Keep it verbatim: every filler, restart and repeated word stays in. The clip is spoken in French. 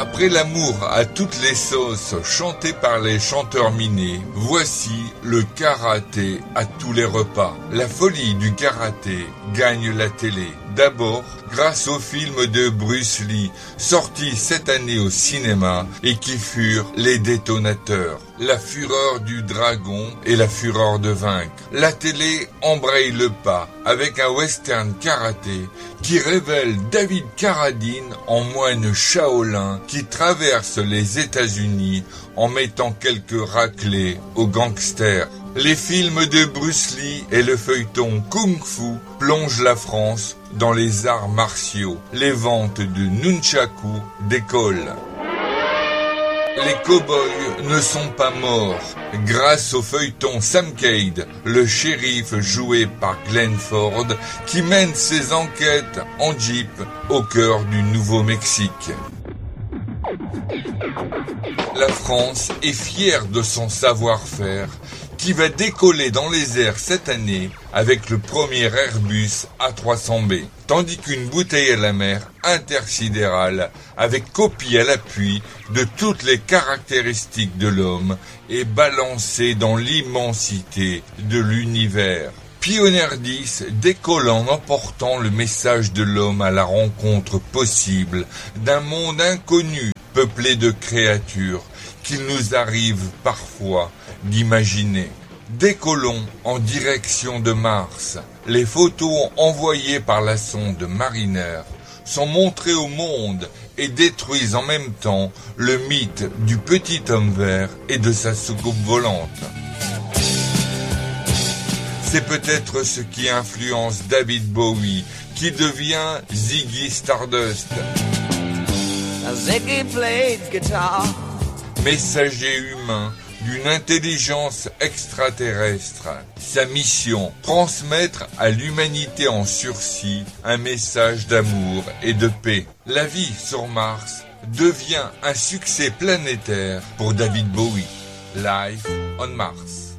Après l'amour à toutes les sauces chanté par les chanteurs minés, voici le karaté à tous les repas. La folie du karaté gagne la télé. D'abord, grâce au film de Bruce Lee, sorti cette année au cinéma et qui furent les détonateurs. La fureur du dragon et la fureur de vaincre. La télé embraye le pas avec un western karaté qui révèle David Carradine en moine Shaolin qui traverse les États-Unis en mettant quelques raclées aux gangsters. Les films de Bruce Lee et le feuilleton Kung Fu plongent la France dans les arts martiaux. Les ventes de nunchaku décollent. Les cow-boys ne sont pas morts. Grâce au feuilleton Sam Cade, le shérif joué par Glenn Ford, qui mène ses enquêtes en jeep au cœur du Nouveau-Mexique. La France est fière de son savoir-faire, qui va décoller dans les airs cette année avec le premier Airbus A trois cents B, tandis qu'une bouteille à la mer intersidérale avec copie à l'appui de toutes les caractéristiques de l'homme est balancée dans l'immensité de l'univers. Pioneer dix décolle en emportant le message de l'homme à la rencontre possible d'un monde inconnu, peuplé de créatures qu'il nous arrive parfois d'imaginer. Décollons en direction de Mars. Les photos envoyées par la sonde Mariner sont montrées au monde et détruisent en même temps le mythe du petit homme vert et de sa soucoupe volante. C'est peut-être ce qui influence David Bowie, qui devient Ziggy Stardust. Ziggy played guitar. Messager humain d'une intelligence extraterrestre. Sa mission, transmettre à l'humanité en sursis un message d'amour et de paix. La vie sur Mars devient un succès planétaire pour David Bowie. Life on Mars.